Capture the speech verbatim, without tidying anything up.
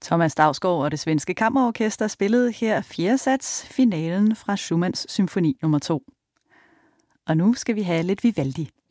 Thomas Dausgaard og det svenske kammerorkester spillede her fjerde sats, finalen fra Schumanns symfoni nummer to. Og nu skal vi have lidt Vivaldi.